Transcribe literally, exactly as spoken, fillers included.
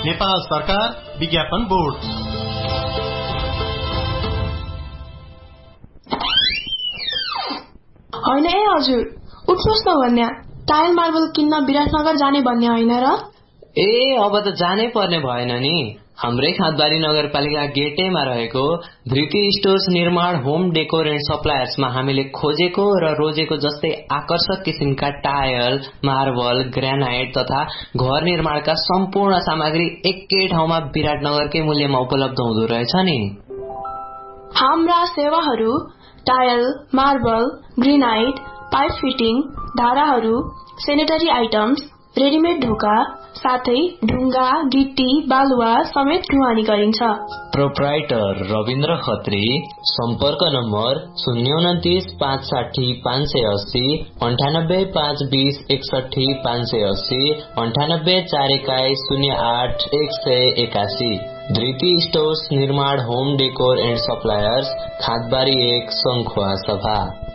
नेपाल सरकार विज्ञापन बोर्ड। होइन ए हजुर, उठ्नुहोस् न भन्या, टाइल मार्बल किन्न विराटनगर जाने भन्ने होइन र? ए अब त जानै पर्ने भएन नि। हाम्रै खादबारी नगरपालिका गेटैमा रहेको धृति स्टोर्स निर्माण होम डेकोर एन्ड सप्लायर्समा हामीले खोजेको र रोजेको जस्तै आकर्षक किसिमका टायल, मार्बल, ग्रेनाइट तथा घर निर्माणका सम्पूर्ण सामग्री एकै ठाउँमा विराटनगरकै मूल्यमा उपलब्ध हुँदो रहेछ नि। हाम्रा सेवाहरू tile, marble, granite, pipe fitting, धाराहरू, सेनेटरी आइटम्स, रेडिमेड ढोका, साथै ढुङ्गा, गिट्टी, बालुवा समेत ढुवानी गरिन्छ। प्रोप्राइटर रविन्द्र खत्री। सम्पर्क नम्बर शून्य उन्तिस पाँच साठी पाँच सय अस्सी अन्ठानब्बे पाँच बीस एकसठी पाँच सय अस्सी अन्ठानब्बे चार इकाई शून्य आठ एक सय एकासी। धृति स्टोर्स निर्माण होम डेकोर एन्ड सप्लायर्स, खादबारी एक, सङ्खुवा सभा।